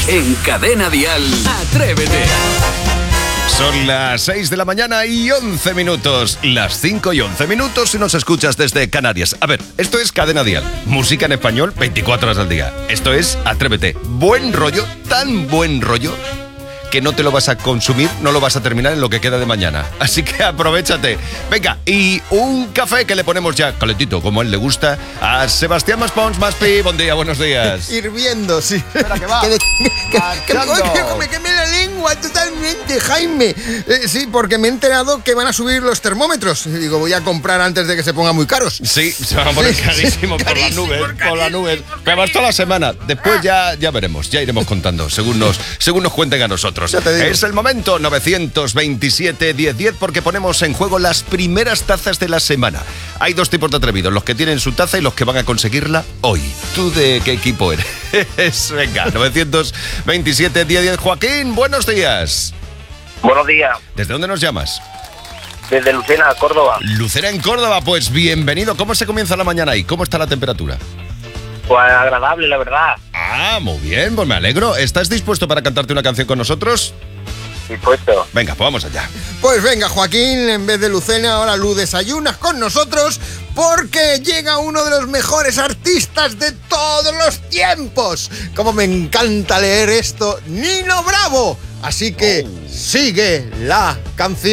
En Cadena Dial, Atrévete. Son las 6 de la mañana y 11 minutos. Las 5 y 11 minutos si nos escuchas desde Canarias. A ver, esto es Cadena Dial. Música en español 24 horas al día. Esto es Atrévete. Buen rollo, tan buen rollo, que no te lo vas a consumir, no lo vas a terminar en lo que queda de mañana. Así que aprovéchate. Venga, y un café que le ponemos ya calentito, como a él le gusta, a Sebastián Maspons. Maspi, buen día, buenos días. Hirviendo, sí. Espera, que va. Que me queme la lengua totalmente, Jaime. Sí, porque me he enterado que van a subir los termómetros. Y digo, voy a comprar antes de que se pongan muy caros. Sí, se van a poner carísimos por las nubes. Por las nubes. Pero hasta la semana. Después ya veremos, ya iremos contando, según nos cuenten a nosotros. Es el momento, 927-1010, porque ponemos en juego las primeras tazas de la semana. Hay dos tipos de atrevidos, los que tienen su taza y los que van a conseguirla hoy. ¿Tú de qué equipo eres? Venga, 927-1010. Joaquín, buenos días. Buenos días. ¿Desde dónde nos llamas? Desde Lucena, Córdoba. Lucena en Córdoba, pues bienvenido. ¿Cómo se comienza la mañana ahí? ¿Cómo está la temperatura? Pues agradable, la verdad. Ah, muy bien, pues me alegro. ¿Estás dispuesto para cantarte una canción con nosotros? Dispuesto. Venga, pues vamos allá. Pues venga, Joaquín, en vez de Lucena, ahora Lu desayunas con nosotros, porque llega uno de los mejores artistas de todos los tiempos. Como me encanta leer esto, Nino Bravo. Así que sigue la canción.